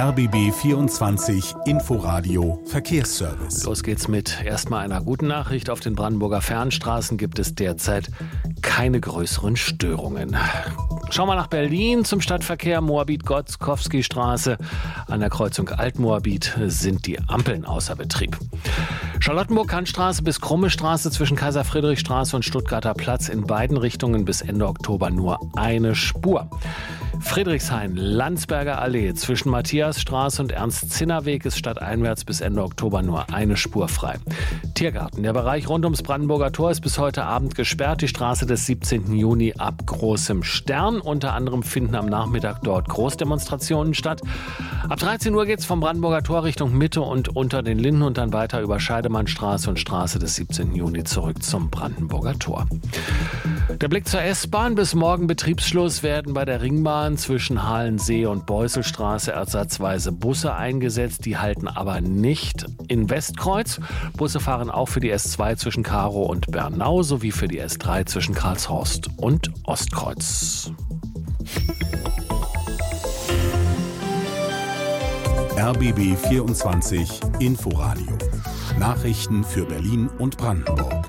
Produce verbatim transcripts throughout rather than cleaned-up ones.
R B B vierundzwanzig Inforadio Verkehrsservice. Los geht's mit erstmal einer guten Nachricht. Auf den Brandenburger Fernstraßen gibt es derzeit keine größeren Störungen. Schauen wir nach Berlin zum Stadtverkehr. Moabit-Gotzkowski-Straße. An der Kreuzung Altmoabit sind die Ampeln außer Betrieb. Charlottenburg-Kantstraße bis Krumme-Straße zwischen Kaiser-Friedrich-Straße und Stuttgarter Platz in beiden Richtungen bis Ende Oktober nur eine Spur. Friedrichshain, Landsberger Allee zwischen Matthiasstraße und Ernst-Zinner-Weg ist stadteinwärts bis Ende Oktober nur eine Spur frei. Tiergarten, der Bereich rund ums Brandenburger Tor ist bis heute Abend gesperrt. Die Straße des siebzehnten Juni ab Großem Stern. Unter anderem finden am Nachmittag dort Großdemonstrationen statt. Ab dreizehn Uhr geht es vom Brandenburger Tor Richtung Mitte und unter den Linden und dann weiter über Scheidemannstraße und Straße des siebzehnten Juni zurück zum Brandenburger Tor. Der Blick zur S-Bahn. Bis morgen Betriebsschluss werden bei der Ringbahn zwischen Halensee und Beuselstraße ersatzweise Busse eingesetzt. Die halten aber nicht in Westkreuz. Busse fahren auch für die S zwei zwischen Karow und Bernau sowie für die S drei zwischen Karlshorst und Ostkreuz. R B B vierundzwanzig Inforadio. Nachrichten für Berlin und Brandenburg.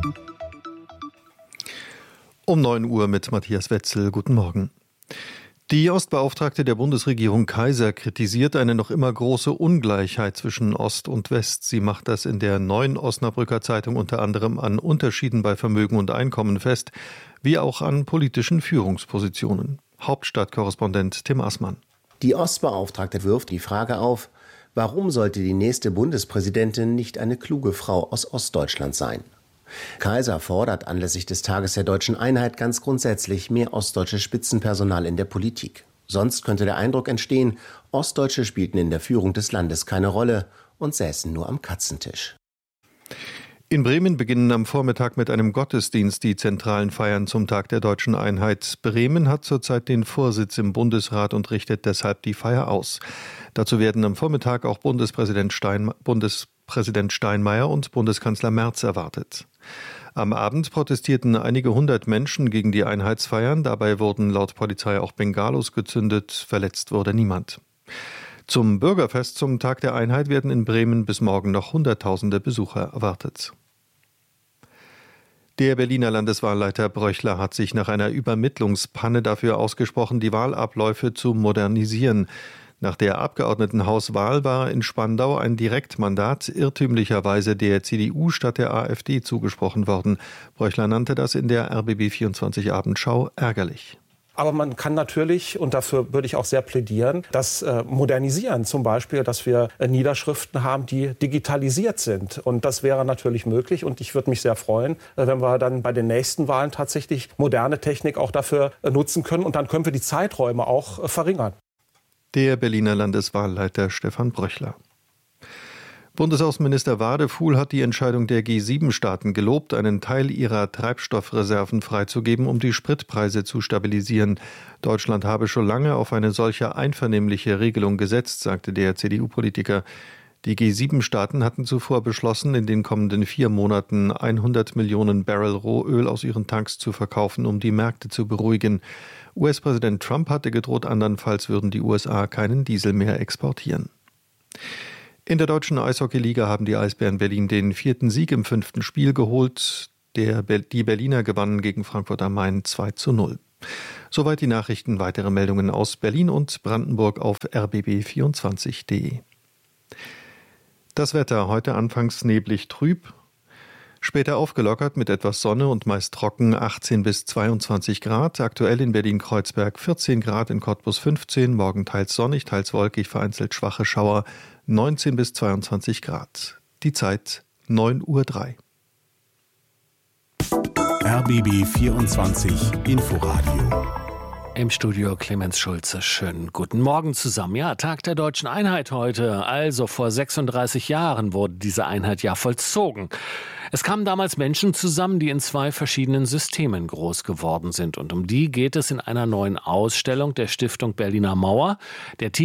Um neun Uhr mit Matthias Wetzel. Guten Morgen. Die Ostbeauftragte der Bundesregierung Kaiser kritisiert eine noch immer große Ungleichheit zwischen Ost und West. Sie macht das in der neuen Osnabrücker Zeitung unter anderem an Unterschieden bei Vermögen und Einkommen fest, wie auch an politischen Führungspositionen. Hauptstadtkorrespondent Tim Assmann. Die Ostbeauftragte wirft die Frage auf, warum sollte die nächste Bundespräsidentin nicht eine kluge Frau aus Ostdeutschland sein? Kaiser fordert anlässlich des Tages der Deutschen Einheit ganz grundsätzlich mehr ostdeutsches Spitzenpersonal in der Politik. Sonst könnte der Eindruck entstehen, Ostdeutsche spielten in der Führung des Landes keine Rolle und säßen nur am Katzentisch. In Bremen beginnen am Vormittag mit einem Gottesdienst die zentralen Feiern zum Tag der Deutschen Einheit. Bremen hat zurzeit den Vorsitz im Bundesrat und richtet deshalb die Feier aus. Dazu werden am Vormittag auch Bundespräsident Stein, Bundespräsident Steinmeier und Bundeskanzler Merz erwartet. Am Abend protestierten einige hundert Menschen gegen die Einheitsfeiern. Dabei wurden laut Polizei auch Bengalos gezündet. Verletzt wurde niemand. Zum Bürgerfest zum Tag der Einheit werden in Bremen bis morgen noch Hunderttausende Besucher erwartet. Der Berliner Landeswahlleiter Bröchler hat sich nach einer Übermittlungspanne dafür ausgesprochen, die Wahlabläufe zu modernisieren. Nach der Abgeordnetenhauswahl war in Spandau ein Direktmandat irrtümlicherweise der C D U statt der AfD zugesprochen worden. Bröchler nannte das in der R B B vierundzwanzig Abendschau ärgerlich. Aber man kann natürlich, und dafür würde ich auch sehr plädieren, das äh, modernisieren. Zum Beispiel, dass wir äh, Niederschriften haben, die digitalisiert sind. Und das wäre natürlich möglich. Und ich würde mich sehr freuen, äh, wenn wir dann bei den nächsten Wahlen tatsächlich moderne Technik auch dafür äh, nutzen können. Und dann können wir die Zeiträume auch äh, verringern. Der Berliner Landeswahlleiter Stefan Bröchler. Bundesaußenminister Wadefuhl hat die Entscheidung der G sieben Staaten gelobt, einen Teil ihrer Treibstoffreserven freizugeben, um die Spritpreise zu stabilisieren. Deutschland habe schon lange auf eine solche einvernehmliche Regelung gesetzt, sagte der C D U-Politiker. Die G sieben Staaten hatten zuvor beschlossen, in den kommenden vier Monaten hundert Millionen Barrel Rohöl aus ihren Tanks zu verkaufen, um die Märkte zu beruhigen. U S-Präsident Trump hatte gedroht, andernfalls würden die U S A keinen Diesel mehr exportieren. In der deutschen Eishockeyliga haben die Eisbären Berlin den vierten Sieg im fünften Spiel geholt. Der, die Berliner gewannen gegen Frankfurt am Main zwei zu null. Soweit die Nachrichten. Weitere Meldungen aus Berlin und Brandenburg auf r b b vierundzwanzig punkt de. Das Wetter heute anfangs neblig trüb, später aufgelockert mit etwas Sonne und meist trocken, achtzehn bis zweiundzwanzig Grad. Aktuell in Berlin-Kreuzberg vierzehn Grad, in Cottbus fünfzehn, morgen teils sonnig, teils wolkig, vereinzelt schwache Schauer, neunzehn bis zweiundzwanzig Grad. Die Zeit neun Uhr drei. R B B vierundzwanzig Inforadio. Im Studio Clemens Schulze. Schönen guten Morgen zusammen. Ja, Tag der Deutschen Einheit heute. Also vor sechsunddreißig Jahren wurde diese Einheit ja vollzogen. Es kamen damals Menschen zusammen, die in zwei verschiedenen Systemen groß geworden sind. Und um die geht es in einer neuen Ausstellung der Stiftung Berliner Mauer. Der Titel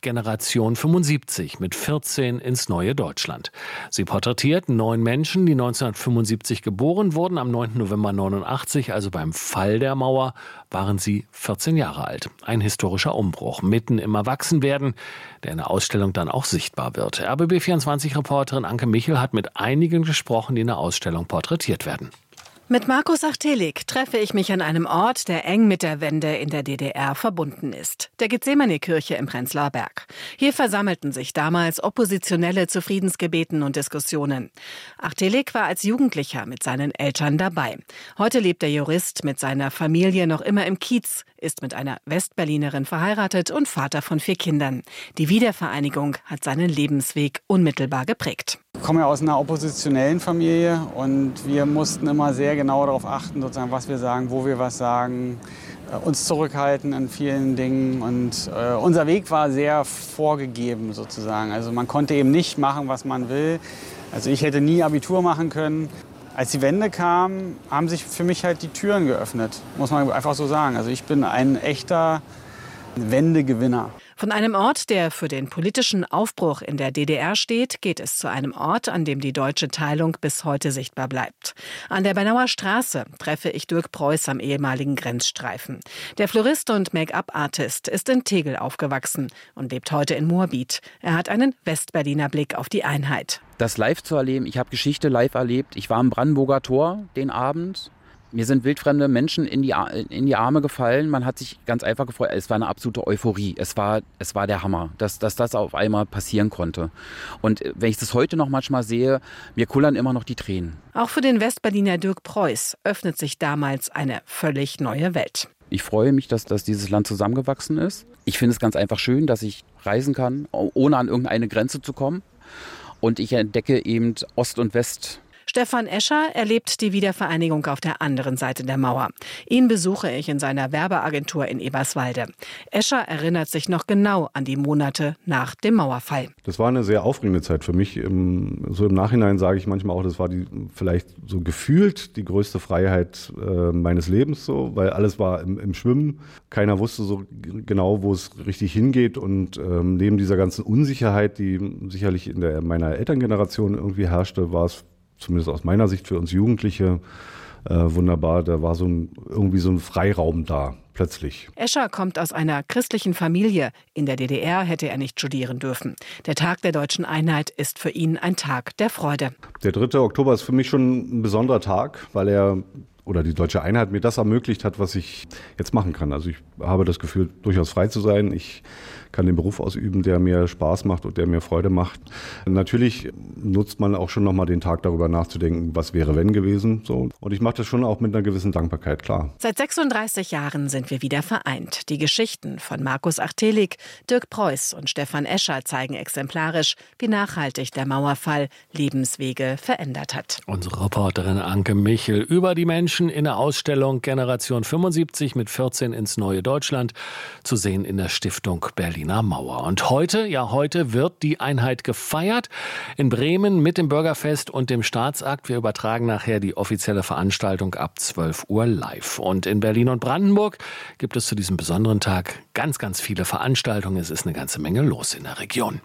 Generation fünfundsiebzig mit vierzehn ins neue Deutschland. Sie porträtiert neun Menschen, die neunzehnhundertfünfundsiebzig geboren wurden. Am neunten November neunundachtzig, also beim Fall der Mauer, waren sie vierzehn Jahre alt. Ein historischer Umbruch, mitten im Erwachsenwerden, der in der Ausstellung dann auch sichtbar wird. R B B vierundzwanzig-Reporterin Anke Michel hat mit einigen gesprochen, die in der Ausstellung porträtiert werden. Mit Markus Achtelek treffe ich mich an einem Ort, der eng mit der Wende in der D D R verbunden ist. Der Gethsemane-Kirche im Prenzlauer Berg. Hier versammelten sich damals Oppositionelle zu Friedensgebeten und Diskussionen. Achtelek war als Jugendlicher mit seinen Eltern dabei. Heute lebt der Jurist mit seiner Familie noch immer im Kiez, ist mit einer Westberlinerin verheiratet und Vater von vier Kindern. Die Wiedervereinigung hat seinen Lebensweg unmittelbar geprägt. Ich komme ja aus einer oppositionellen Familie und wir mussten immer sehr genau darauf achten, sozusagen, was wir sagen, wo wir was sagen, uns zurückhalten in vielen Dingen. Und äh, unser Weg war sehr vorgegeben sozusagen. Also man konnte eben nicht machen, was man will. Also ich hätte nie Abitur machen können. Als die Wende kam, haben sich für mich halt die Türen geöffnet, muss man einfach so sagen. Also ich bin ein echter Wendegewinner. Von einem Ort, der für den politischen Aufbruch in der D D R steht, geht es zu einem Ort, an dem die deutsche Teilung bis heute sichtbar bleibt. An der Bernauer Straße treffe ich Dirk Preuß am ehemaligen Grenzstreifen. Der Florist und Make-up-Artist ist in Tegel aufgewachsen und lebt heute in Moabit. Er hat einen Westberliner Blick auf die Einheit. Das live zu erleben, ich habe Geschichte live erlebt. Ich war am Brandenburger Tor den Abend. Mir sind wildfremde Menschen in die, in die Arme gefallen. Man hat sich ganz einfach gefreut. Es war eine absolute Euphorie. Es war, es war der Hammer, dass, dass das auf einmal passieren konnte. Und wenn ich das heute noch manchmal sehe, mir kullern immer noch die Tränen. Auch für den Westberliner Dirk Preuß öffnet sich damals eine völlig neue Welt. Ich freue mich, dass, dass dieses Land zusammengewachsen ist. Ich finde es ganz einfach schön, dass ich reisen kann, ohne an irgendeine Grenze zu kommen. Und ich entdecke eben Ost und West. Stefan Escher erlebt die Wiedervereinigung auf der anderen Seite der Mauer. Ihn besuche ich in seiner Werbeagentur in Eberswalde. Escher erinnert sich noch genau an die Monate nach dem Mauerfall. Das war eine sehr aufregende Zeit für mich. So im Nachhinein sage ich manchmal auch, das war die vielleicht so gefühlt die größte Freiheit äh, meines Lebens, so, weil alles war im, im Schwimmen. Keiner wusste so genau, wo es richtig hingeht. Und ähm, neben dieser ganzen Unsicherheit, die sicherlich in der meiner Elterngeneration irgendwie herrschte, war es zumindest aus meiner Sicht für uns Jugendliche äh, wunderbar. Da war so ein, irgendwie so ein Freiraum da, plötzlich. Escher kommt aus einer christlichen Familie. In der D D R hätte er nicht studieren dürfen. Der Tag der deutschen Einheit ist für ihn ein Tag der Freude. Der dritte Oktober ist für mich schon ein besonderer Tag, weil er oder die deutsche Einheit mir das ermöglicht hat, was ich jetzt machen kann. Also ich habe das Gefühl, durchaus frei zu sein. Ich kann den Beruf ausüben, der mir Spaß macht und der mir Freude macht. Natürlich nutzt man auch schon nochmal den Tag darüber nachzudenken, was wäre wenn gewesen. So. Und ich mache das schon auch mit einer gewissen Dankbarkeit, klar. Seit sechsunddreißig Jahren sind wir wieder vereint. Die Geschichten von Markus Achtelek, Dirk Preuß und Stefan Escher zeigen exemplarisch, wie nachhaltig der Mauerfall Lebenswege verändert hat. Unsere Reporterin Anke Michel über die Menschen in der Ausstellung Generation fünfundsiebzig mit vierzehn ins neue Deutschland zu sehen in der Stiftung Berliner Mauer. Und heute, ja heute wird die Einheit gefeiert in Bremen mit dem Bürgerfest und dem Staatsakt. Wir übertragen nachher die offizielle Veranstaltung ab zwölf Uhr live. Und in Berlin und Brandenburg gibt es zu diesem besonderen Tag ganz, ganz viele Veranstaltungen. Es ist eine ganze Menge los in der Region.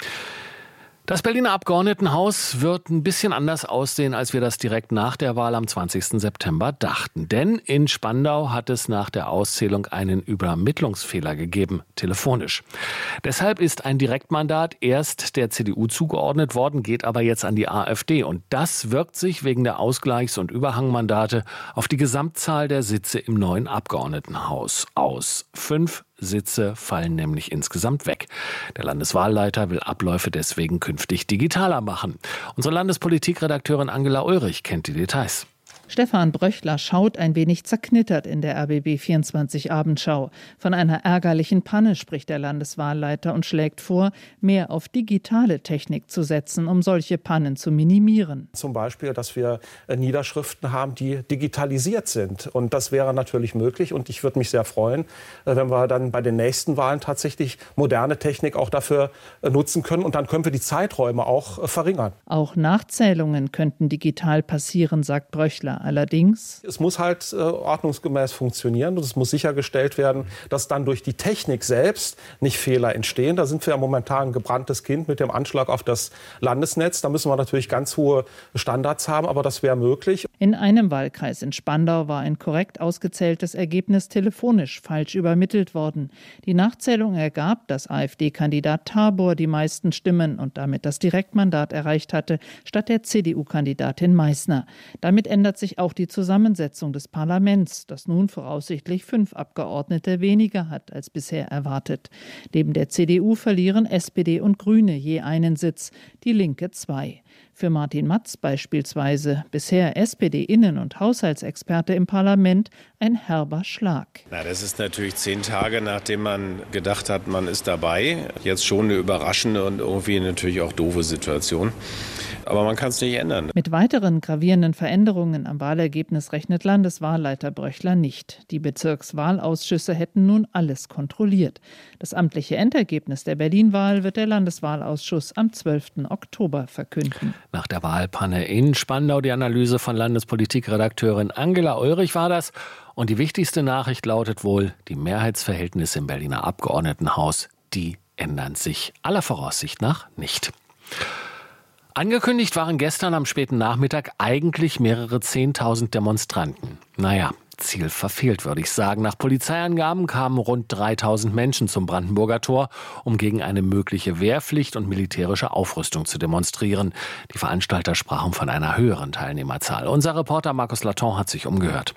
Das Berliner Abgeordnetenhaus wird ein bisschen anders aussehen, als wir das direkt nach der Wahl am zwanzigsten September dachten. Denn in Spandau hat es nach der Auszählung einen Übermittlungsfehler gegeben, telefonisch. Deshalb ist ein Direktmandat erst der C D U zugeordnet worden, geht aber jetzt an die AfD. Und das wirkt sich wegen der Ausgleichs- und Überhangmandate auf die Gesamtzahl der Sitze im neuen Abgeordnetenhaus aus. Fünf Sitze fallen nämlich insgesamt weg. Der Landeswahlleiter will Abläufe deswegen künftig digitaler machen. Unsere Landespolitikredakteurin Angela Ulrich kennt die Details. Stefan Bröchler schaut ein wenig zerknittert in der R B B vierundzwanzig Abendschau. Von einer ärgerlichen Panne spricht der Landeswahlleiter und schlägt vor, mehr auf digitale Technik zu setzen, um solche Pannen zu minimieren. Zum Beispiel, dass wir Niederschriften haben, die digitalisiert sind. Und das wäre natürlich möglich. Und ich würde mich sehr freuen, wenn wir dann bei den nächsten Wahlen tatsächlich moderne Technik auch dafür nutzen können. Und dann können wir die Zeiträume auch verringern. Auch Nachzählungen könnten digital passieren, sagt Bröchler. Brechler allerdings: Es muss halt äh, ordnungsgemäß funktionieren und es muss sichergestellt werden, dass dann durch die Technik selbst nicht Fehler entstehen. Da sind wir ja momentan ein gebranntes Kind mit dem Anschlag auf das Landesnetz. Da müssen wir natürlich ganz hohe Standards haben, aber das wäre möglich. In einem Wahlkreis in Spandau war ein korrekt ausgezähltes Ergebnis telefonisch falsch übermittelt worden. Die Nachzählung ergab, dass AfD-Kandidat Tabor die meisten Stimmen und damit das Direktmandat erreicht hatte, statt der C D U-Kandidatin Meißner. Damit ändert sich auch die Zusammensetzung des Parlaments, das nun voraussichtlich fünf Abgeordnete weniger hat als bisher erwartet. Neben der C D U verlieren S P D und Grüne je einen Sitz, die Linke zwei. Für Martin Matz beispielsweise, bisher S P D-Innen- und Haushaltsexperte im Parlament, ein herber Schlag. Na, das ist natürlich zehn Tage, nachdem man gedacht hat, man ist dabei. Jetzt schon eine überraschende und irgendwie natürlich auch doofe Situation. Aber man kann es nicht ändern. Mit weiteren gravierenden Veränderungen am Wahlergebnis rechnet Landeswahlleiter Brechler nicht. Die Bezirkswahlausschüsse hätten nun alles kontrolliert. Das amtliche Endergebnis der Berlin-Wahl wird der Landeswahlausschuss am zwölften Oktober verkünden. Nach der Wahlpanne in Spandau die Analyse von Landespolitikredakteurin Angela Ulrich war das. Und die wichtigste Nachricht lautet wohl, die Mehrheitsverhältnisse im Berliner Abgeordnetenhaus, die ändern sich aller Voraussicht nach nicht. Angekündigt waren gestern am späten Nachmittag eigentlich mehrere Zehntausend Demonstranten. Naja, Ziel verfehlt, würde ich sagen. Nach Polizeiangaben kamen rund dreitausend Menschen zum Brandenburger Tor, um gegen eine mögliche Wehrpflicht und militärische Aufrüstung zu demonstrieren. Die Veranstalter sprachen von einer höheren Teilnehmerzahl. Unser Reporter Markus Laton hat sich umgehört.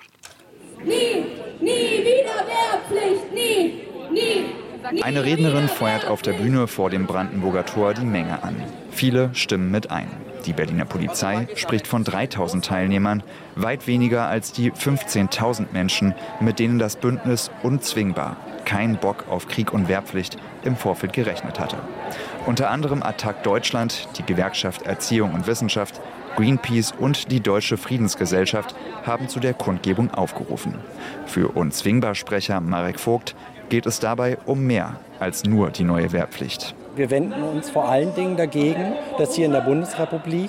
Nie, nie wieder Wehrpflicht, nie, nie. Eine Rednerin feuert auf der Bühne vor dem Brandenburger Tor die Menge an. Viele stimmen mit ein. Die Berliner Polizei spricht von dreitausend Teilnehmern, weit weniger als die fünfzehntausend Menschen, mit denen das Bündnis unzwingbar, kein Bock auf Krieg und Wehrpflicht, im Vorfeld gerechnet hatte. Unter anderem Attac Deutschland, die Gewerkschaft Erziehung und Wissenschaft, Greenpeace und die Deutsche Friedensgesellschaft haben zu der Kundgebung aufgerufen. Für Unzwingbar-Sprecher Marek Vogt geht es dabei um mehr als nur die neue Wehrpflicht. Wir wenden uns vor allen Dingen dagegen, dass hier in der Bundesrepublik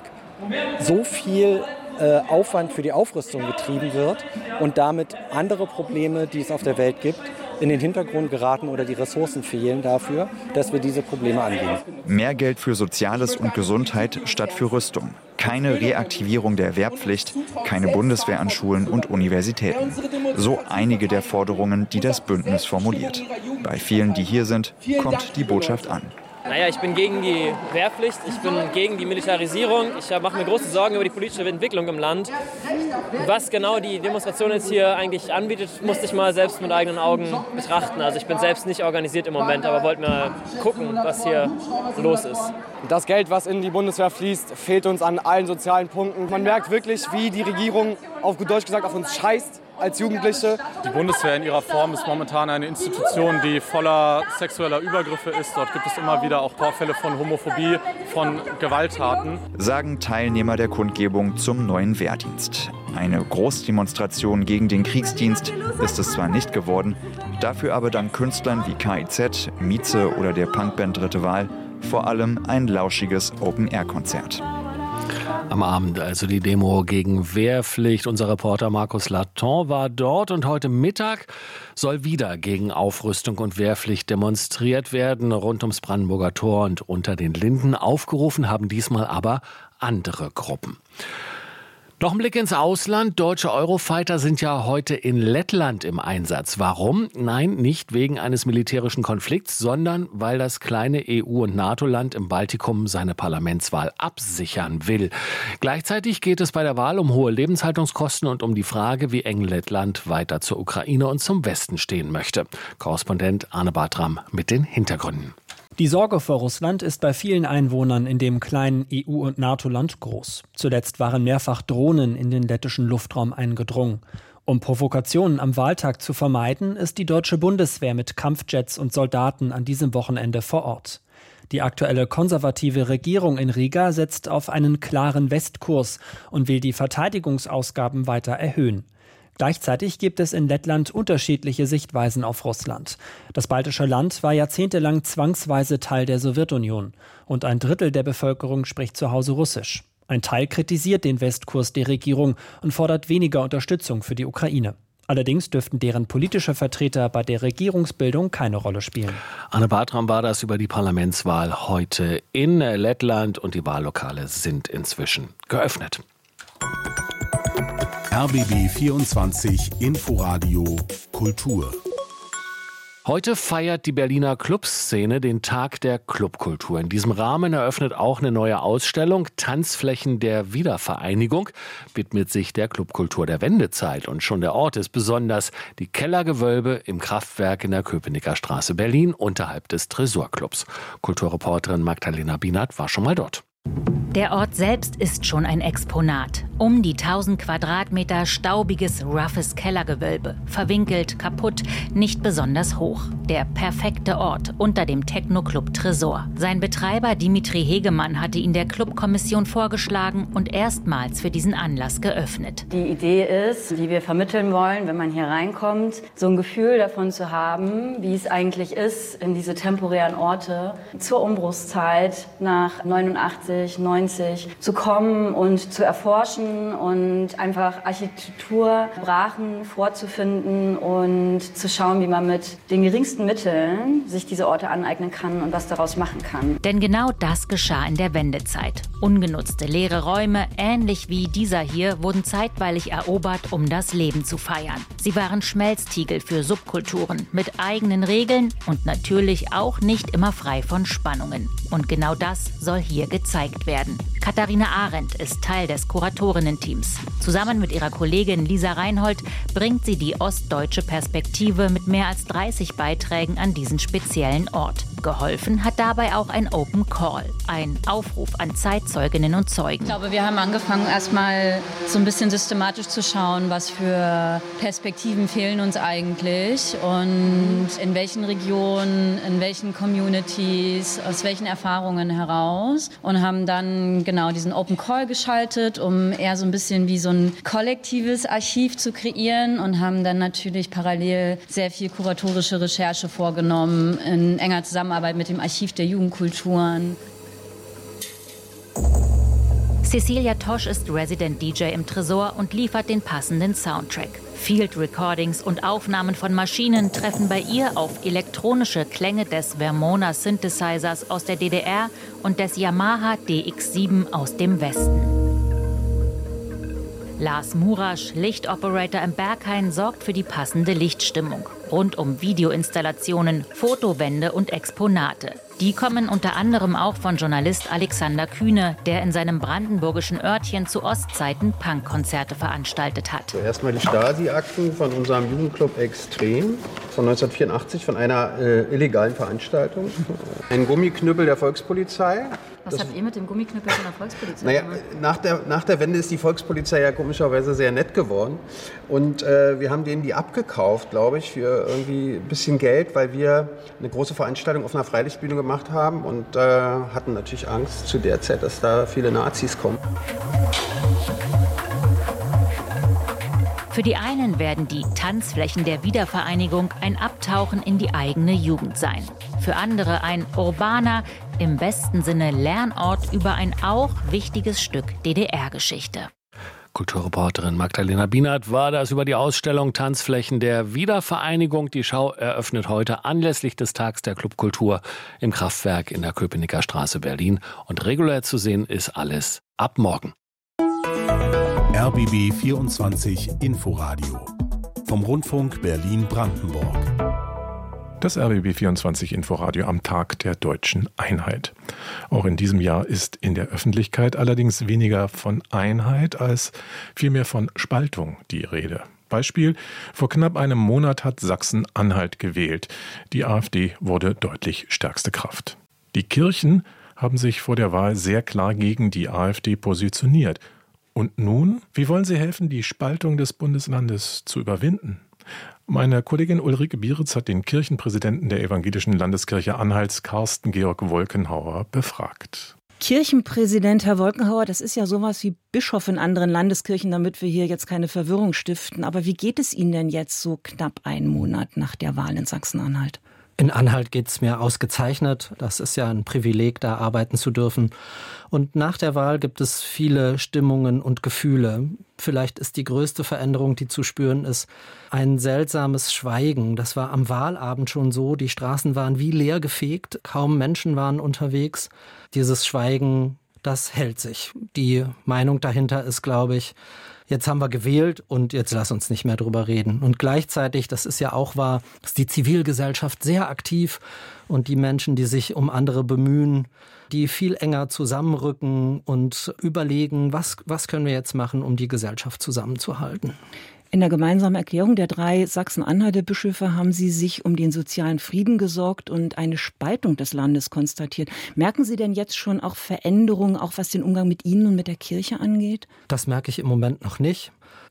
so viel äh, Aufwand für die Aufrüstung getrieben wird und damit andere Probleme, die es auf der Welt gibt, in den Hintergrund geraten oder die Ressourcen fehlen dafür, dass wir diese Probleme angehen. Mehr Geld für Soziales und Gesundheit statt für Rüstung. Keine Reaktivierung der Wehrpflicht, keine Bundeswehr an Schulen und Universitäten. So einige der Forderungen, die das Bündnis formuliert. Bei vielen, die hier sind, kommt die Botschaft an. Naja, ich bin gegen die Wehrpflicht, ich bin gegen die Militarisierung. Ich mache mir große Sorgen über die politische Entwicklung im Land. Was genau die Demonstration jetzt hier eigentlich anbietet, musste ich mal selbst mit eigenen Augen betrachten. Also ich bin selbst nicht organisiert im Moment, aber wollte mal gucken, was hier los ist. Das Geld, was in die Bundeswehr fließt, fehlt uns an allen sozialen Punkten. Man merkt wirklich, wie die Regierung, auf gut Deutsch gesagt, auf uns scheißt als Jugendliche. Die Bundeswehr in ihrer Form ist momentan eine Institution, die voller sexueller Übergriffe ist. Dort gibt es immer wieder auch Vorfälle von Homophobie, von Gewalttaten. Sagen Teilnehmer der Kundgebung zum neuen Wehrdienst. Eine Großdemonstration gegen den Kriegsdienst ist es zwar nicht geworden, dafür aber dank Künstlern wie K I Z, Mieze oder der Punkband Dritte Wahl vor allem ein lauschiges Open-Air-Konzert. Am Abend also die Demo gegen Wehrpflicht. Unser Reporter Markus Laton war dort und heute Mittag soll wieder gegen Aufrüstung und Wehrpflicht demonstriert werden rund ums Brandenburger Tor und unter den Linden. Aufgerufen haben diesmal aber andere Gruppen. Noch ein Blick ins Ausland. Deutsche Eurofighter sind ja heute in Lettland im Einsatz. Warum? Nein, nicht wegen eines militärischen Konflikts, sondern weil das kleine E U- und NATO-Land im Baltikum seine Parlamentswahl absichern will. Gleichzeitig geht es bei der Wahl um hohe Lebenshaltungskosten und um die Frage, wie eng Lettland weiter zur Ukraine und zum Westen stehen möchte. Korrespondent Arne Bartram mit den Hintergründen. Die Sorge vor Russland ist bei vielen Einwohnern in dem kleinen E U- und NATO-Land groß. Zuletzt waren mehrfach Drohnen in den lettischen Luftraum eingedrungen. Um Provokationen am Wahltag zu vermeiden, ist die deutsche Bundeswehr mit Kampfjets und Soldaten an diesem Wochenende vor Ort. Die aktuelle konservative Regierung in Riga setzt auf einen klaren Westkurs und will die Verteidigungsausgaben weiter erhöhen. Gleichzeitig gibt es in Lettland unterschiedliche Sichtweisen auf Russland. Das baltische Land war jahrzehntelang zwangsweise Teil der Sowjetunion und ein Drittel der Bevölkerung spricht zu Hause Russisch. Ein Teil kritisiert den Westkurs der Regierung und fordert weniger Unterstützung für die Ukraine. Allerdings dürften deren politische Vertreter bei der Regierungsbildung keine Rolle spielen. Anne Bartram war das über die Parlamentswahl heute in Lettland und die Wahllokale sind inzwischen geöffnet. R B B vierundzwanzig Inforadio Kultur. Heute feiert die Berliner Clubszene den Tag der Clubkultur. In diesem Rahmen eröffnet auch eine neue Ausstellung. Tanzflächen der Wiedervereinigung widmet sich der Clubkultur der Wendezeit. Und schon der Ort ist besonders: die Kellergewölbe im Kraftwerk in der Köpenicker Straße Berlin unterhalb des Tresorclubs. Kulturreporterin Magdalena Bienert war schon mal dort. Der Ort selbst ist schon ein Exponat. Um die tausend Quadratmeter staubiges, roughes Kellergewölbe. Verwinkelt, kaputt, nicht besonders hoch. Der perfekte Ort unter dem Techno-Club Tresor. Sein Betreiber Dimitri Hegemann hatte ihn der Clubkommission vorgeschlagen und erstmals für diesen Anlass geöffnet. Die Idee ist, die wir vermitteln wollen, wenn man hier reinkommt, so ein Gefühl davon zu haben, wie es eigentlich ist, in diese temporären Orte zur Umbruchszeit nach neunundachtzig, neunzig zu kommen und zu erforschen und einfach Architekturbrachen vorzufinden und zu schauen, wie man mit den geringsten Mitteln sich diese Orte aneignen kann und was daraus machen kann. Denn genau das geschah in der Wendezeit. Ungenutzte leere Räume, ähnlich wie dieser hier, wurden zeitweilig erobert, um das Leben zu feiern. Sie waren Schmelztiegel für Subkulturen mit eigenen Regeln und natürlich auch nicht immer frei von Spannungen. Und genau das soll hier gezeigt werden. Katharina Arendt ist Teil des Kuratorinnen-Teams. Zusammen mit ihrer Kollegin Lisa Reinhold bringt sie die ostdeutsche Perspektive mit mehr als dreißig Beiträgen an diesen speziellen Ort. Geholfen hat dabei auch ein Open Call, ein Aufruf an Zeitzeuginnen und Zeugen. Ich glaube, wir haben angefangen, erstmal so ein bisschen systematisch zu schauen, was für Perspektiven fehlen uns eigentlich und in welchen Regionen, in welchen Communities, aus welchen Erfahrungen heraus, und haben dann genau diesen Open Call geschaltet, um eher so ein bisschen wie so ein kollektives Archiv zu kreieren, und haben dann natürlich parallel sehr viel kuratorische Recherche vorgenommen in enger Zusammenarbeit mit dem Archiv der Jugendkulturen. Cecilia Tosch ist Resident D J im Tresor und liefert den passenden Soundtrack. Field Recordings und Aufnahmen von Maschinen treffen bei ihr auf elektronische Klänge des Vermona Synthesizers aus der D D R und des Yamaha D X sieben aus dem Westen. Lars Murasch, Lichtoperator im Berghain, sorgt für die passende Lichtstimmung. Rund um Videoinstallationen, Fotowände und Exponate. Die kommen unter anderem auch von Journalist Alexander Kühne, der in seinem brandenburgischen Örtchen zu Ostzeiten Punkkonzerte veranstaltet hat. So, erstmal die Stasi-Akten von unserem Jugendclub Extrem von neunzehnhundertvierundachtzig, von einer äh, illegalen Veranstaltung. Ein Gummiknüppel der Volkspolizei. Was das, habt ihr mit dem Gummiknüppel von der Volkspolizei naja, gemacht? nach der, nach der Wende ist die Volkspolizei ja komischerweise sehr nett geworden. Und äh, wir haben denen die abgekauft, glaube ich, für irgendwie ein bisschen Geld, weil wir eine große Veranstaltung auf einer Freilichtbühne gemacht haben und äh, hatten natürlich Angst zu der Zeit, dass da viele Nazis kommen. Für die einen werden die Tanzflächen der Wiedervereinigung ein Abtauchen in die eigene Jugend sein. Für andere ein urbaner, im besten Sinne Lernort über ein auch wichtiges Stück D D R-Geschichte. Kulturreporterin Magdalena Bienert war das über die Ausstellung Tanzflächen der Wiedervereinigung. Die Schau eröffnet heute anlässlich des Tags der Clubkultur im Kraftwerk in der Köpenicker Straße Berlin. Und regulär zu sehen ist alles ab morgen. R B B vierundzwanzig Inforadio vom Rundfunk Berlin-Brandenburg. Das R B B vierundzwanzig Inforadio am Tag der deutschen Einheit. Auch in diesem Jahr ist in der Öffentlichkeit allerdings weniger von Einheit als vielmehr von Spaltung die Rede. Beispiel: Vor knapp einem Monat hat Sachsen-Anhalt gewählt. Die AfD wurde deutlich stärkste Kraft. Die Kirchen haben sich vor der Wahl sehr klar gegen die AfD positioniert. Und nun, wie wollen sie helfen, die Spaltung des Bundeslandes zu überwinden? Meine Kollegin Ulrike Bieritz hat den Kirchenpräsidenten der Evangelischen Landeskirche Anhalts, Carsten Georg Wolkenhauer, befragt. Kirchenpräsident Herr Wolkenhauer, das ist ja sowas wie Bischof in anderen Landeskirchen, damit wir hier jetzt keine Verwirrung stiften. Aber wie geht es Ihnen denn jetzt so knapp einen Monat nach der Wahl in Sachsen-Anhalt? In Anhalt geht es mir ausgezeichnet. Das ist ja ein Privileg, da arbeiten zu dürfen. Und nach der Wahl gibt es viele Stimmungen und Gefühle. Vielleicht ist die größte Veränderung, die zu spüren ist, ein seltsames Schweigen. Das war am Wahlabend schon so. Die Straßen waren wie leer gefegt. Kaum Menschen waren unterwegs. Dieses Schweigen, das hält sich. Die Meinung dahinter ist, glaube ich, jetzt haben wir gewählt und jetzt lass uns nicht mehr drüber reden. Und gleichzeitig, das ist ja auch wahr, ist die Zivilgesellschaft sehr aktiv und die Menschen, die sich um andere bemühen, die viel enger zusammenrücken und überlegen, was, was können wir jetzt machen, um die Gesellschaft zusammenzuhalten. In der gemeinsamen Erklärung der drei Sachsen-Anhalter Bischöfe haben Sie sich um den sozialen Frieden gesorgt und eine Spaltung des Landes konstatiert. Merken Sie denn jetzt schon auch Veränderungen, auch was den Umgang mit Ihnen und mit der Kirche angeht? Das merke ich im Moment noch nicht.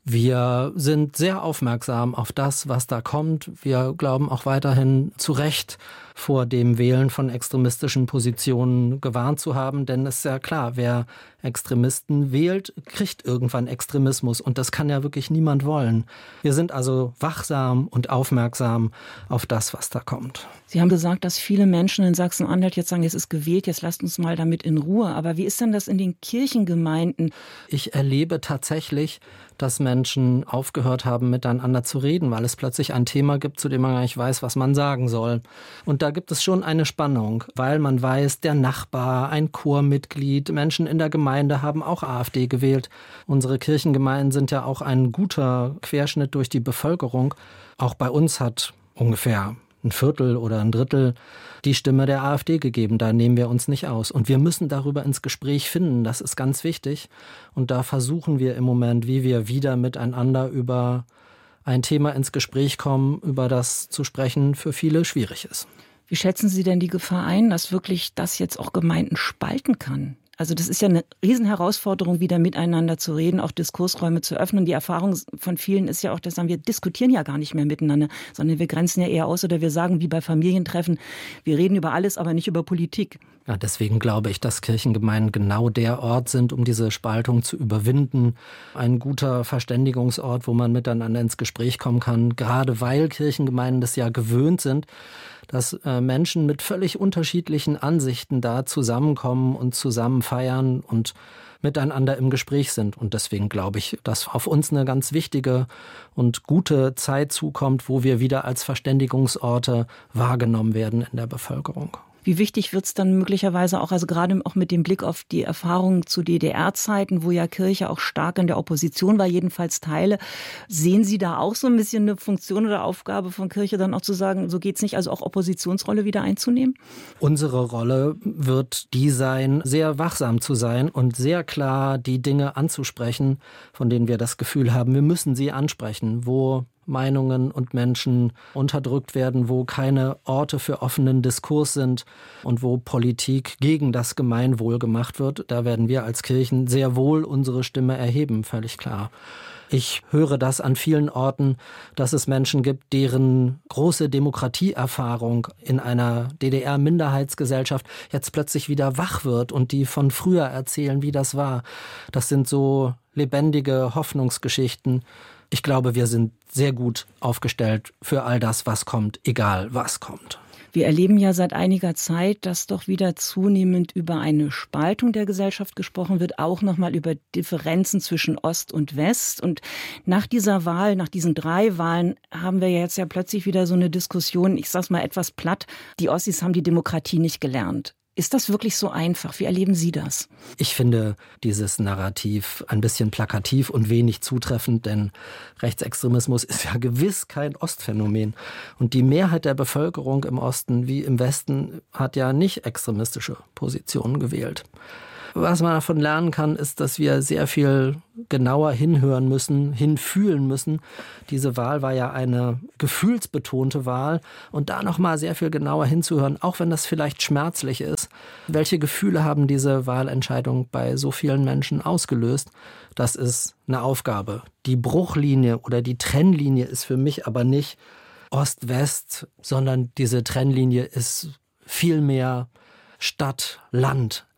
Wir sind sehr aufmerksam auf das, was da kommt. Wir glauben auch weiterhin zu Recht vor dem Wählen von extremistischen Positionen gewarnt zu haben. Denn es ist ja klar, wer Extremisten wählt, kriegt irgendwann Extremismus. Und das kann ja wirklich niemand wollen. Wir sind also wachsam und aufmerksam auf das, was da kommt. Sie haben gesagt, dass viele Menschen in Sachsen-Anhalt jetzt sagen, jetzt ist gewählt, jetzt lasst uns mal damit in Ruhe. Aber wie ist denn das in den Kirchengemeinden? Ich erlebe tatsächlich, dass Menschen aufgehört haben, miteinander zu reden, weil es plötzlich ein Thema gibt, zu dem man gar nicht weiß, was man sagen soll. Und da gibt es schon eine Spannung, weil man weiß, der Nachbar, ein Chormitglied, Menschen in der Gemeinde haben auch AfD gewählt. Unsere Kirchengemeinden sind ja auch ein guter Querschnitt durch die Bevölkerung. Auch bei uns hat ungefähr ein Viertel oder ein Drittel die Stimme der AfD gegeben. Da nehmen wir uns nicht aus. Und wir müssen darüber ins Gespräch finden. Das ist ganz wichtig. Und da versuchen wir im Moment, wie wir wieder miteinander über ein Thema ins Gespräch kommen, über das zu sprechen für viele schwierig ist. Wie schätzen Sie denn die Gefahr ein, dass wirklich das jetzt auch Gemeinden spalten kann? Also das ist ja eine Riesenherausforderung, wieder miteinander zu reden, auch Diskursräume zu öffnen. Die Erfahrung von vielen ist ja auch, dass sagen, wir diskutieren ja gar nicht mehr miteinander, sondern wir grenzen ja eher aus oder wir sagen, wie bei Familientreffen, wir reden über alles, aber nicht über Politik. Ja, deswegen glaube ich, dass Kirchengemeinden genau der Ort sind, um diese Spaltung zu überwinden. Ein guter Verständigungsort, wo man miteinander ins Gespräch kommen kann, gerade weil Kirchengemeinden das ja gewöhnt sind, dass äh, Menschen mit völlig unterschiedlichen Ansichten da zusammenkommen und zusammen feiern und miteinander im Gespräch sind. Und deswegen glaube ich, dass auf uns eine ganz wichtige und gute Zeit zukommt, wo wir wieder als Verständigungsorte wahrgenommen werden in der Bevölkerung. Wie wichtig wird es dann möglicherweise auch, also gerade auch mit dem Blick auf die Erfahrungen zu D D R-Zeiten, wo ja Kirche auch stark in der Opposition war, jedenfalls Teile. Sehen Sie da auch so ein bisschen eine Funktion oder Aufgabe von Kirche, dann auch zu sagen, so geht's nicht, also auch Oppositionsrolle wieder einzunehmen? Unsere Rolle wird die sein, sehr wachsam zu sein und sehr klar die Dinge anzusprechen, von denen wir das Gefühl haben, wir müssen sie ansprechen, wo Meinungen und Menschen unterdrückt werden, wo keine Orte für offenen Diskurs sind und wo Politik gegen das Gemeinwohl gemacht wird. Da werden wir als Kirchen sehr wohl unsere Stimme erheben, völlig klar. Ich höre das an vielen Orten, dass es Menschen gibt, deren große Demokratieerfahrung in einer D D R-Minderheitsgesellschaft jetzt plötzlich wieder wach wird und die von früher erzählen, wie das war. Das sind so lebendige Hoffnungsgeschichten. Ich glaube, wir sind sehr gut aufgestellt für all das, was kommt, egal was kommt. Wir erleben ja seit einiger Zeit, dass doch wieder zunehmend über eine Spaltung der Gesellschaft gesprochen wird, auch nochmal über Differenzen zwischen Ost und West. Und nach dieser Wahl, nach diesen drei Wahlen, haben wir jetzt ja plötzlich wieder so eine Diskussion, ich sag's mal etwas platt, die Ossis haben die Demokratie nicht gelernt. Ist das wirklich so einfach? Wie erleben Sie das? Ich finde dieses Narrativ ein bisschen plakativ und wenig zutreffend, denn Rechtsextremismus ist ja gewiss kein Ostphänomen. Und die Mehrheit der Bevölkerung im Osten wie im Westen hat ja nicht extremistische Positionen gewählt. Was man davon lernen kann, ist, dass wir sehr viel genauer hinhören müssen, hinfühlen müssen. Diese Wahl war ja eine gefühlsbetonte Wahl und da nochmal sehr viel genauer hinzuhören, auch wenn das vielleicht schmerzlich ist. Welche Gefühle haben diese Wahlentscheidung bei so vielen Menschen ausgelöst? Das ist eine Aufgabe. Die Bruchlinie oder die Trennlinie ist für mich aber nicht Ost-West, sondern diese Trennlinie ist viel mehr Stadt, Land.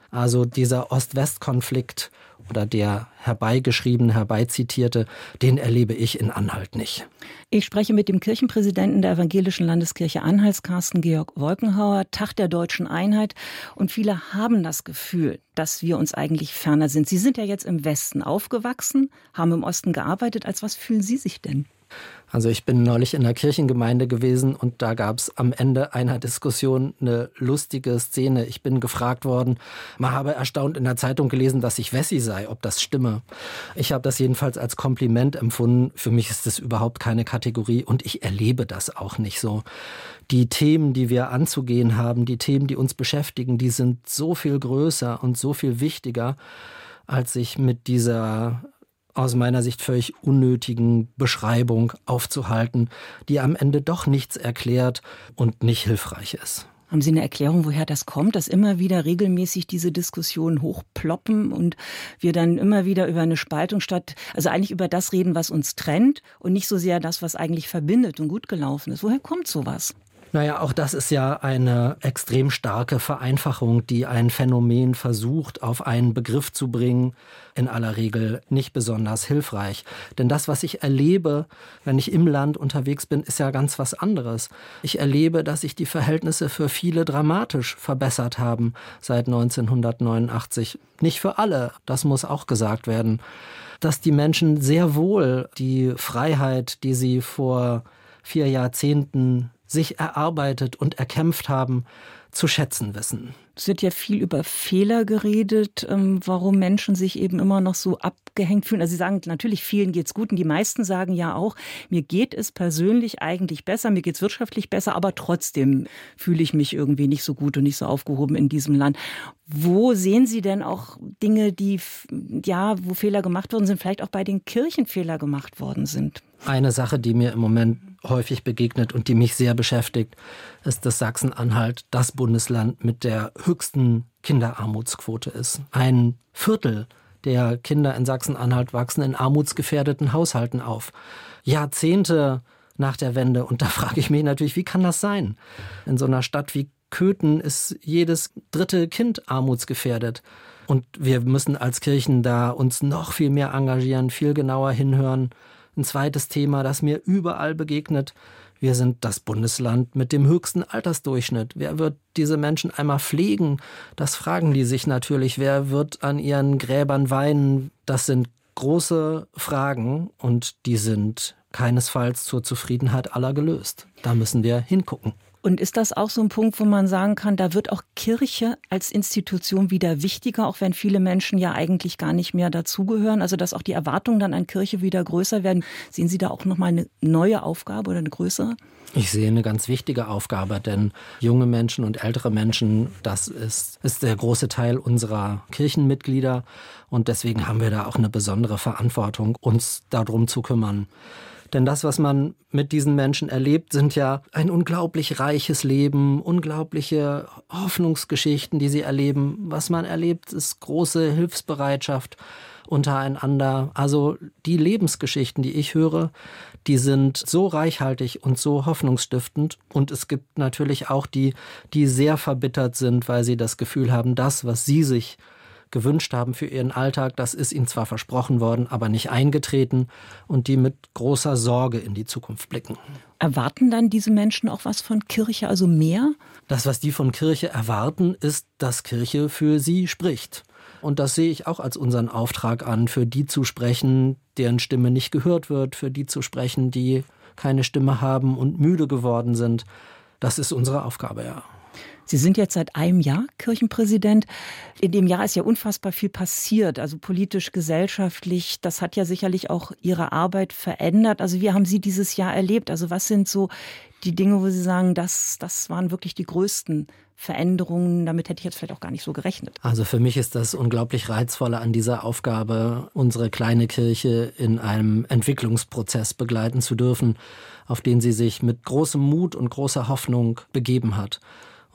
Also dieser Ost-West-Konflikt oder der herbeigeschriebene, herbeizitierte, den erlebe ich in Anhalt nicht. Ich spreche mit dem Kirchenpräsidenten der Evangelischen Landeskirche Anhalts, Carsten Georg Wolkenhauer, Tag der Deutschen Einheit. Und viele haben das Gefühl, dass wir uns eigentlich ferner sind. Sie sind ja jetzt im Westen aufgewachsen, haben im Osten gearbeitet. Als was fühlen Sie sich denn? Also ich bin neulich in der Kirchengemeinde gewesen und da gab es am Ende einer Diskussion eine lustige Szene. Ich bin gefragt worden, man habe erstaunt in der Zeitung gelesen, dass ich Wessi sei, ob das stimme. Ich habe das jedenfalls als Kompliment empfunden. Für mich ist das überhaupt keine Kategorie und ich erlebe das auch nicht so. Die Themen, die wir anzugehen haben, die Themen, die uns beschäftigen, die sind so viel größer und so viel wichtiger, als sich mit dieser aus meiner Sicht völlig unnötigen Beschreibung aufzuhalten, die am Ende doch nichts erklärt und nicht hilfreich ist. Haben Sie eine Erklärung, woher das kommt, dass immer wieder regelmäßig diese Diskussionen hochploppen und wir dann immer wieder über eine Spaltung statt, also eigentlich über das reden, was uns trennt und nicht so sehr das, was eigentlich verbindet und gut gelaufen ist? Woher kommt sowas? Naja, auch das ist ja eine extrem starke Vereinfachung, die ein Phänomen versucht, auf einen Begriff zu bringen, in aller Regel nicht besonders hilfreich. Denn das, was ich erlebe, wenn ich im Land unterwegs bin, ist ja ganz was anderes. Ich erlebe, dass sich die Verhältnisse für viele dramatisch verbessert haben seit neunzehnhundertneunundachtzig. Nicht für alle, das muss auch gesagt werden. Dass die Menschen sehr wohl die Freiheit, die sie vor vier Jahrzehnten sich erarbeitet und erkämpft haben, zu schätzen wissen. Es wird ja viel über Fehler geredet, warum Menschen sich eben immer noch so abgehängt fühlen. Also Sie sagen, natürlich vielen geht's gut und die meisten sagen ja auch, mir geht es persönlich eigentlich besser, mir geht's wirtschaftlich besser, aber trotzdem fühle ich mich irgendwie nicht so gut und nicht so aufgehoben in diesem Land. Wo sehen Sie denn auch Dinge, die, ja, wo Fehler gemacht worden sind, vielleicht auch bei den Kirchen Fehler gemacht worden sind? Eine Sache, die mir im Moment häufig begegnet und die mich sehr beschäftigt, ist, dass Sachsen-Anhalt das Bundesland mit der höchsten Kinderarmutsquote ist. Ein Viertel der Kinder in Sachsen-Anhalt wachsen in armutsgefährdeten Haushalten auf. Jahrzehnte nach der Wende. Und da frage ich mich natürlich, wie kann das sein? In so einer Stadt wie Köthen ist jedes dritte Kind armutsgefährdet. Und wir müssen als Kirchen da uns noch viel mehr engagieren, viel genauer hinhören. Ein zweites Thema, das mir überall begegnet. Wir sind das Bundesland mit dem höchsten Altersdurchschnitt. Wer wird diese Menschen einmal pflegen? Das fragen die sich natürlich. Wer wird an ihren Gräbern weinen? Das sind große Fragen und die sind keinesfalls zur Zufriedenheit aller gelöst. Da müssen wir hingucken. Und ist das auch so ein Punkt, wo man sagen kann, da wird auch Kirche als Institution wieder wichtiger, auch wenn viele Menschen ja eigentlich gar nicht mehr dazugehören? Also dass auch die Erwartungen dann an Kirche wieder größer werden. Sehen Sie da auch nochmal eine neue Aufgabe oder eine größere? Ich sehe eine ganz wichtige Aufgabe, denn junge Menschen und ältere Menschen, das ist, ist der große Teil unserer Kirchenmitglieder. Und deswegen haben wir da auch eine besondere Verantwortung, uns darum zu kümmern. Denn das, was man mit diesen Menschen erlebt, sind ja ein unglaublich reiches Leben, unglaubliche Hoffnungsgeschichten, die sie erleben. Was man erlebt, ist große Hilfsbereitschaft untereinander. Also die Lebensgeschichten, die ich höre, die sind so reichhaltig und so hoffnungsstiftend. Und es gibt natürlich auch die, die sehr verbittert sind, weil sie das Gefühl haben, das, was sie sich gewünscht haben für ihren Alltag, das ist ihnen zwar versprochen worden, aber nicht eingetreten und die mit großer Sorge in die Zukunft blicken. Erwarten dann diese Menschen auch was von Kirche, also mehr? Das, was die von Kirche erwarten, ist, dass Kirche für sie spricht. Und das sehe ich auch als unseren Auftrag an, für die zu sprechen, deren Stimme nicht gehört wird, für die zu sprechen, die keine Stimme haben und müde geworden sind. Das ist unsere Aufgabe, ja. Sie sind jetzt seit einem Jahr Kirchenpräsident. In dem Jahr ist ja unfassbar viel passiert, also politisch, gesellschaftlich. Das hat ja sicherlich auch Ihre Arbeit verändert. Also wie haben Sie dieses Jahr erlebt? Also was sind so die Dinge, wo Sie sagen, das, das waren wirklich die größten Veränderungen? Damit hätte ich jetzt vielleicht auch gar nicht so gerechnet. Also für mich ist das unglaublich Reizvolle an dieser Aufgabe, unsere kleine Kirche in einem Entwicklungsprozess begleiten zu dürfen, auf den sie sich mit großem Mut und großer Hoffnung begeben hat.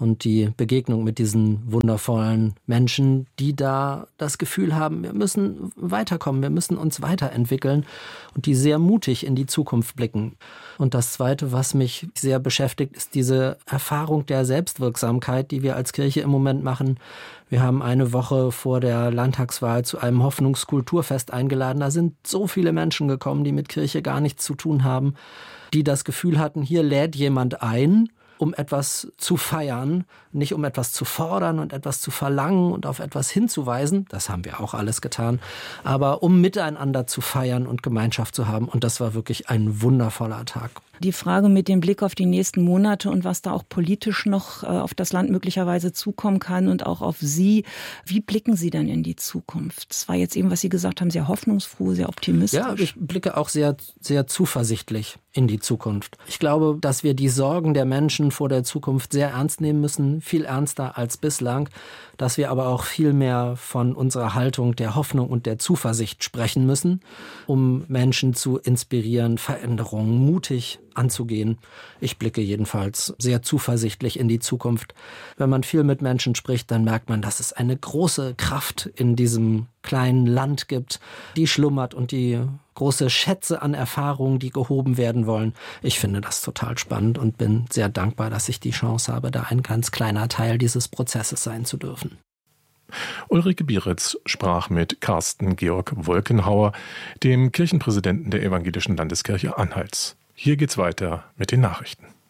und die Begegnung mit diesen wundervollen Menschen, die da das Gefühl haben, wir müssen weiterkommen, wir müssen uns weiterentwickeln und die sehr mutig in die Zukunft blicken. Und das Zweite, was mich sehr beschäftigt, ist diese Erfahrung der Selbstwirksamkeit, die wir als Kirche im Moment machen. Wir haben eine Woche vor der Landtagswahl zu einem Hoffnungskulturfest eingeladen. Da sind so viele Menschen gekommen, die mit Kirche gar nichts zu tun haben, die das Gefühl hatten, hier lädt jemand ein, um etwas zu feiern, nicht um etwas zu fordern und etwas zu verlangen und auf etwas hinzuweisen. Das haben wir auch alles getan. Aber um miteinander zu feiern und Gemeinschaft zu haben. Und das war wirklich ein wundervoller Tag. Die Frage mit dem Blick auf die nächsten Monate und was da auch politisch noch auf das Land möglicherweise zukommen kann und auch auf Sie. Wie blicken Sie denn in die Zukunft? Das war jetzt eben, was Sie gesagt haben, sehr hoffnungsfroh, sehr optimistisch. Ja, ich blicke auch sehr, sehr zuversichtlich in die Zukunft. Ich glaube, dass wir die Sorgen der Menschen vor der Zukunft sehr ernst nehmen müssen, viel ernster als bislang, dass wir aber auch viel mehr von unserer Haltung der Hoffnung und der Zuversicht sprechen müssen, um Menschen zu inspirieren, Veränderungen mutig anzugehen. Ich blicke jedenfalls sehr zuversichtlich in die Zukunft. Wenn man viel mit Menschen spricht, dann merkt man, dass es eine große Kraft in diesem kleinen Land gibt, die schlummert und die große Schätze an Erfahrungen, die gehoben werden wollen. Ich finde das total spannend und bin sehr dankbar, dass ich die Chance habe, da ein ganz kleiner Teil dieses Prozesses sein zu dürfen. Ulrike Bieritz sprach mit Carsten Georg Wolkenhauer, dem Kirchenpräsidenten der Evangelischen Landeskirche Anhalts. Hier geht's weiter mit den Nachrichten.